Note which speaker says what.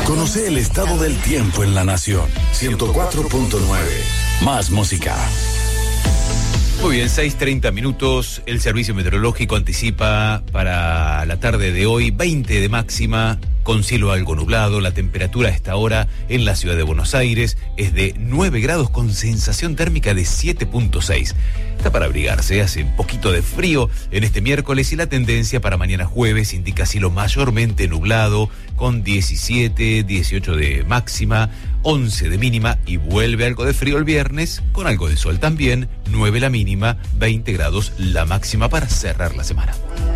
Speaker 1: Conoce el estado del tiempo en la nación. 104.9. Más música.
Speaker 2: Muy bien, 6:30. El Servicio Meteorológico anticipa para la tarde de hoy 20 de máxima, con cielo algo nublado. La temperatura a esta hora en la ciudad de Buenos Aires es de 9 grados con sensación térmica de 7.6. Está para abrigarse, hace un poquito de frío en este miércoles y la tendencia para mañana jueves indica cielo mayormente nublado con 17, 18 de máxima, 11 de mínima y vuelve algo de frío el viernes con algo de sol también, 9 la mínima, 20 grados la máxima para cerrar la semana.